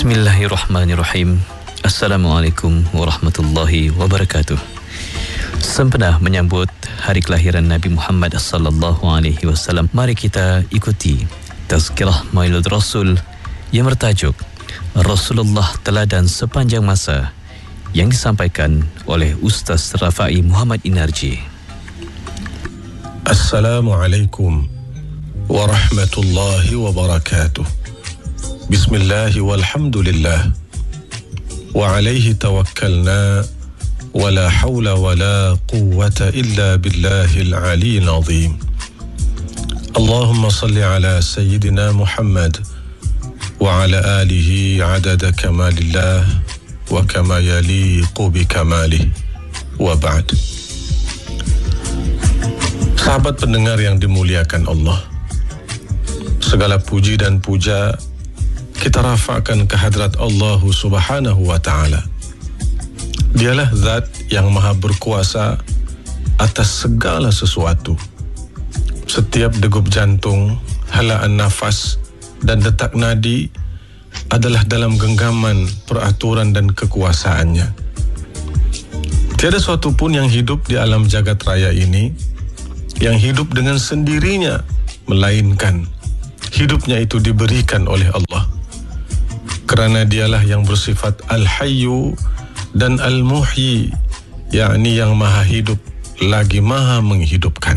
Bismillahirrahmanirrahim. Assalamualaikum warahmatullahi wabarakatuh. Sempena menyambut hari kelahiran Nabi Muhammad sallallahu alaihi wasallam, mari kita ikuti Tazkirah Maulid Rasul yang bertajuk Rasulullah Teladan Sepanjang Masa yang disampaikan oleh Ustaz Rafai Muhammad Inarji. Assalamualaikum warahmatullahi wabarakatuh. Bismillah walhamdulillah wa alaihi tawakkalna wa la hawla wa la quwwata illa billahil aliyyil azim. Allahumma salli ala sayyidina Muhammad wa ala alihi adada kamalillah wa kama yaliqu bi kamalih wa ba'd. Sahabat pendengar yang dimuliakan Allah, segala puji dan puja kita rafa'kan ke hadrat Allah Subhanahu wa ta'ala. Dialah zat yang maha berkuasa atas segala sesuatu. Setiap degup jantung, helaan nafas, dan detak nadi adalah dalam genggaman peraturan dan kekuasaannya. Tiada suatu pun yang hidup di alam jagat raya ini yang hidup dengan sendirinya, melainkan hidupnya itu diberikan oleh Allah. Kerana dialah yang bersifat Al-Hayyu dan Al-Muhyi, yakni yang maha hidup lagi maha menghidupkan.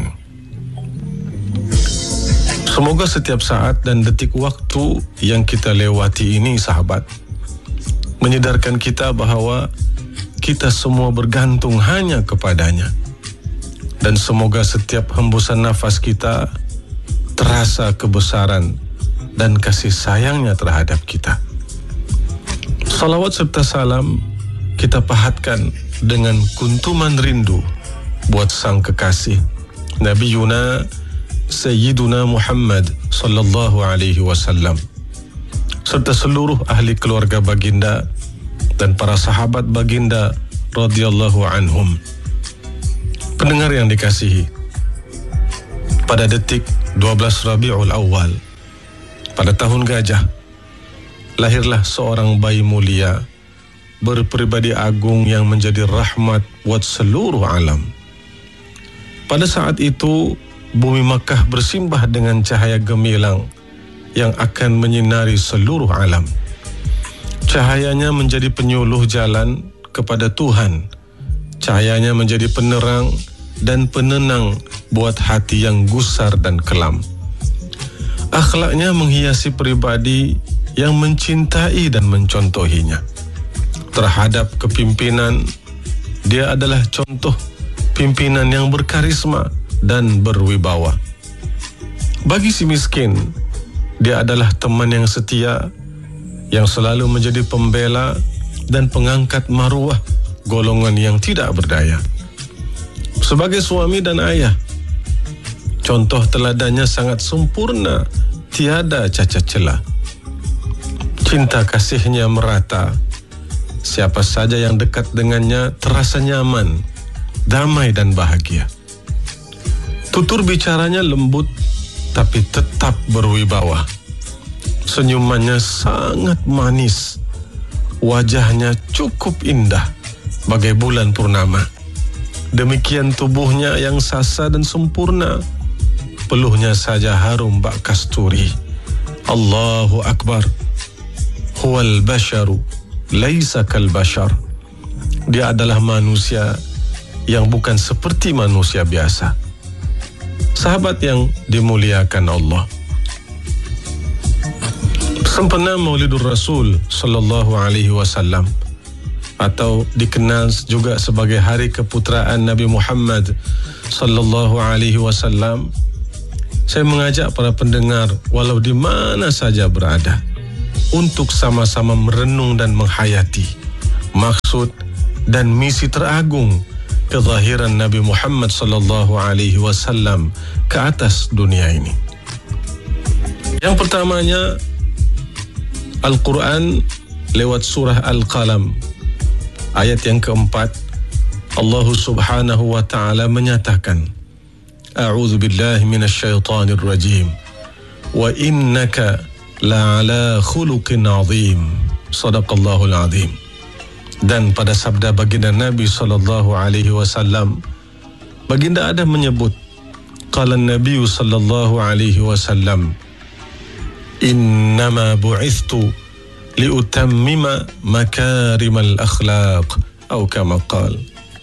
Semoga setiap saat dan detik waktu yang kita lewati ini, sahabat, menyedarkan kita bahawa kita semua bergantung hanya kepadanya. Dan semoga setiap hembusan nafas kita terasa kebesaran dan kasih sayangnya terhadap kita. Salawat serta salam kita pahatkan dengan kuntuman rindu buat sang kekasih Nabi Yuna Sayyiduna Muhammad sallallahu alaihi wasallam serta seluruh ahli keluarga baginda dan para sahabat baginda radhiyallahu anhum. Pendengar yang dikasihi, pada detik 12 Rabiul Awal pada tahun gajah, lahirlah seorang bayi mulia berpribadi agung yang menjadi rahmat buat seluruh alam. Pada saat itu, bumi Makkah bersimbah dengan cahaya gemilang yang akan menyinari seluruh alam. Cahayanya menjadi penyuluh jalan kepada Tuhan. Cahayanya menjadi penerang dan penenang buat hati yang gusar dan kelam. Akhlaknya menghiasi pribadi yang mencintai dan mencontohinya. Terhadap kepimpinan, dia adalah contoh pimpinan yang berkarisma dan berwibawa. Bagi si miskin, dia adalah teman yang setia, yang selalu menjadi pembela dan pengangkat maruah golongan yang tidak berdaya. Sebagai suami dan ayah, contoh teladannya sangat sempurna, tiada cacat celah. Cinta kasihnya merata. Siapa saja yang dekat dengannya terasa nyaman, damai dan bahagia. Tutur bicaranya lembut tapi tetap berwibawa. Senyumannya sangat manis. Wajahnya cukup indah bagai bulan purnama. Demikian tubuhnya yang sasa dan sempurna. Peluhnya saja harum bak kasturi. Allahu Akbar. Huwal basharu laisa kal bashar. Dia adalah manusia yang bukan seperti manusia biasa. Sahabat yang dimuliakan Allah, sempena Maulidur Rasul sallallahu alaihi wasallam atau dikenal juga sebagai hari keputraan Nabi Muhammad sallallahu alaihi wasallam, saya mengajak para pendengar walau di mana saja berada untuk sama-sama merenung dan menghayati maksud dan misi teragung kezahiran Nabi Muhammad sallallahu alaihi wasallam ke atas dunia ini. Yang pertamanya, Al-Quran lewat surah Al-Qalam ayat yang keempat, Allah Subhanahu wa ta'ala menyatakan, A'udzu billahi minasyaitonir rajim. Wa innaka la'ala khuluqin azim. Sadaqallahul azim. Dan pada sabda baginda Nabi sallallahu alaihi wasallam, baginda ada menyebut, qala Nabi sallallahu alaihi wasallam, innama bu'ithtu liutammima makarimal akhlaq, atau kama qala.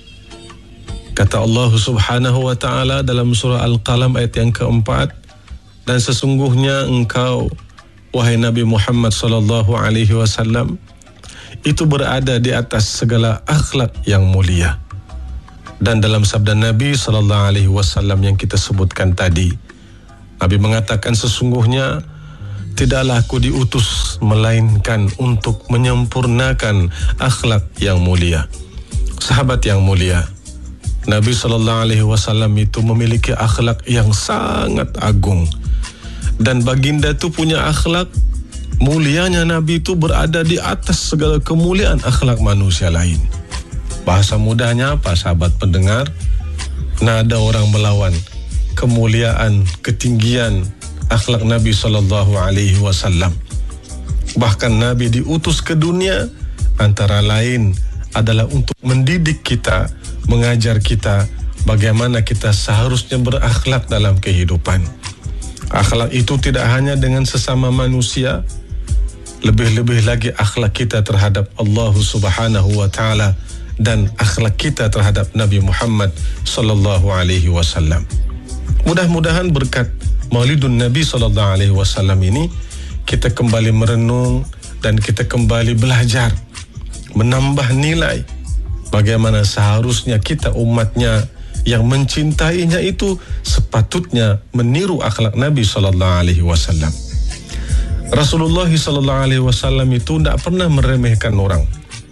Kata Allah Subhanahu wa taala dalam surah Al-Qalam ayat yang keempat, dan sesungguhnya engkau wahai Nabi Muhammad sallallahu alaihi wasallam itu berada di atas segala akhlak yang mulia. Dan dalam sabda Nabi sallallahu alaihi wasallam yang kita sebutkan tadi, Nabi mengatakan, sesungguhnya tidaklah aku diutus melainkan untuk menyempurnakan akhlak yang mulia. Sahabat yang mulia, Nabi sallallahu alaihi wasallam itu memiliki akhlak yang sangat agung. Dan baginda itu punya akhlak, mulianya Nabi itu berada di atas segala kemuliaan akhlak manusia lain. Bahasa mudahnya apa, sahabat pendengar? Nah, ada orang melawan kemuliaan, ketinggian akhlak Nabi sallallahu alaihi wasallam. Bahkan Nabi diutus ke dunia antara lain adalah untuk mendidik kita, mengajar kita bagaimana kita seharusnya berakhlak dalam kehidupan. Akhlak itu tidak hanya dengan sesama manusia, lebih-lebih lagi akhlak kita terhadap Allah Subhanahu wa taala dan akhlak kita terhadap Nabi Muhammad sallallahu alaihi wasallam. Mudah-mudahan berkat Maulidun Nabi sallallahu alaihi wasallam ini kita kembali merenung dan kita kembali belajar, menambah nilai bagaimana seharusnya kita umatnya yang mencintainya itu sepatutnya meniru akhlak Nabi sallallahu alaihi wasallam. Rasulullah sallallahu alaihi wasallam itu tidak pernah meremehkan orang.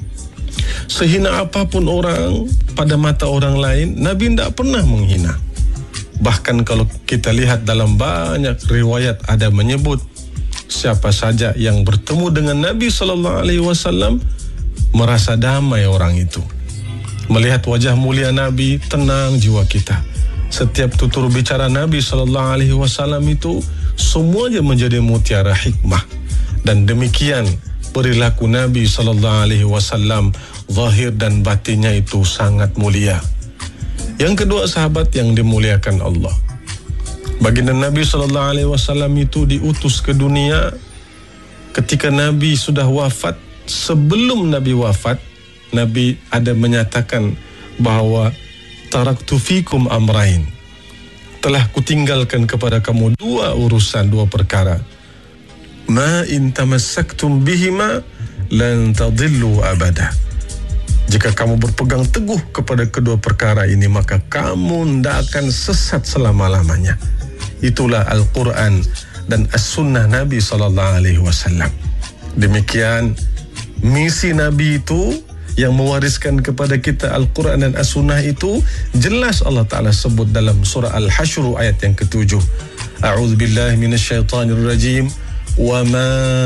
Sehina apapun orang pada mata orang lain, Nabi tidak pernah menghina. Bahkan kalau kita lihat dalam banyak riwayat ada menyebut siapa saja yang bertemu dengan Nabi sallallahu alaihi wasallam merasa damai orang itu. Melihat wajah mulia Nabi, tenang jiwa kita. Setiap tutur bicara Nabi sallallahu alaihi wasallam itu semuanya menjadi mutiara hikmah. Dan demikian perilaku Nabi sallallahu alaihi wasallam, zahir dan batinnya itu sangat mulia. Yang kedua, sahabat yang dimuliakan Allah, baginda Nabi sallallahu alaihi wasallam itu diutus ke dunia ketika Nabi sudah wafat. Sebelum Nabi wafat, Nabi ada menyatakan bahawa taraktu fikum amrain, telah kutinggalkan kepada kamu dua urusan, dua perkara. Ma in tamassaktum bihima lan tadillu abada. Jika kamu berpegang teguh kepada kedua perkara ini, maka kamu tidak akan sesat selama-lamanya. Itulah Al-Quran dan As-Sunnah Nabi SAW. Demikian misi Nabi itu yang mewariskan kepada kita Al-Quran dan As-Sunnah itu jelas Allah Ta'ala sebut dalam surah Al-Hashr ayat yang ke-7. A'udzu billahi minasyaitonir rajim. Wa ma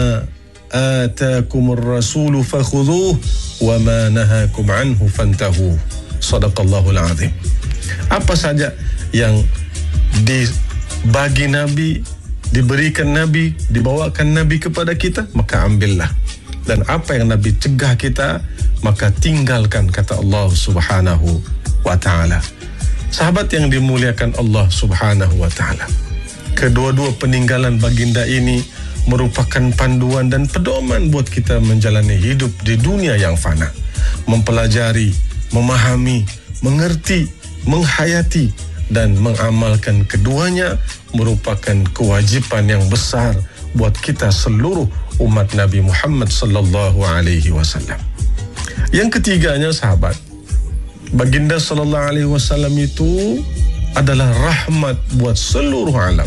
atakumur rasulu fakhudhuhu wa ma nahakum anhu fantahu. Sadaqallahul azim. Apa saja yang dibagi Nabi, diberikan Nabi, dibawakan Nabi kepada kita, maka ambillah. Dan apa yang Nabi cegah kita, maka tinggalkan, kata Allah Subhanahu wa ta'ala. Sahabat yang dimuliakan Allah Subhanahu wa ta'ala, kedua-dua peninggalan baginda ini merupakan panduan dan pedoman buat kita menjalani hidup di dunia yang fana. Mempelajari, memahami, mengerti, menghayati dan mengamalkan keduanya merupakan kewajiban yang besar buat kita seluruh umat Nabi Muhammad sallallahu alaihi wasallam. Yang ketiganya, sahabat, baginda sallallahu alaihi wasallam itu adalah rahmat buat seluruh alam.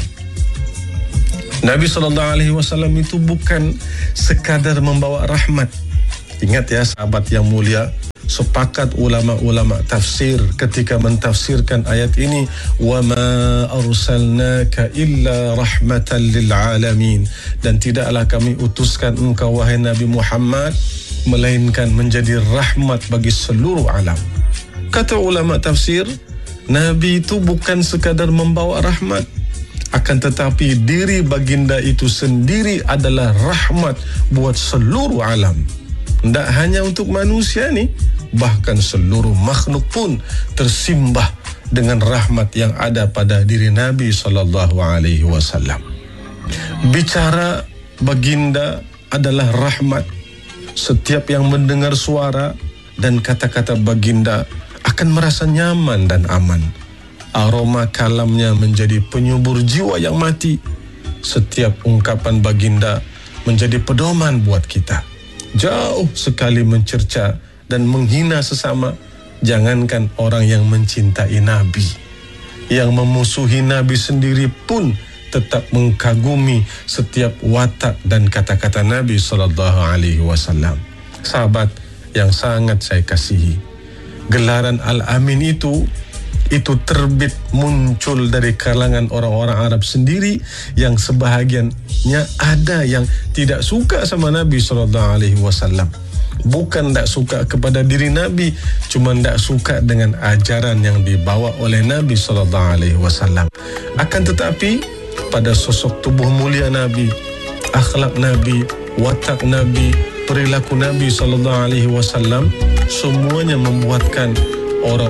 Nabi sallallahu alaihi wasallam itu bukan sekadar membawa rahmat. Ingat ya, sahabat yang mulia, sepakat ulama-ulama tafsir ketika mentafsirkan ayat ini, wa ma arsalnaka illa rahmatan lil alamin, dan tidaklah kami utuskan engkau wahai Nabi Muhammad melainkan menjadi rahmat bagi seluruh alam. Kata ulama tafsir, Nabi itu bukan sekadar membawa rahmat, Akan tetapi diri baginda itu sendiri adalah rahmat buat seluruh alam. Tidak hanya untuk manusia ni, bahkan seluruh makhluk pun tersimbah dengan rahmat yang ada pada diri Nabi SAW. Bicara baginda adalah rahmat. Setiap yang mendengar suara dan kata-kata baginda akan merasa nyaman dan aman. Aroma kalamnya menjadi penyubur jiwa yang mati. Setiap ungkapan baginda menjadi pedoman buat kita. Jauh sekali mencerca dan menghina sesama. Jangankan orang yang mencintai Nabi, yang memusuhi Nabi sendiri pun tetap mengkagumi setiap watak dan kata-kata Nabi SAW. Sahabat yang sangat saya kasihi, gelaran Al-Amin itu terbit muncul dari kalangan orang-orang Arab sendiri, yang sebahagiannya ada yang tidak suka sama Nabi SAW. Bukan tak suka kepada diri Nabi, cuma tak suka dengan ajaran yang dibawa oleh Nabi SAW. Akan tetapi pada sosok tubuh mulia Nabi, akhlak Nabi, watak Nabi, perilaku Nabi SAW, semuanya membuatkan orang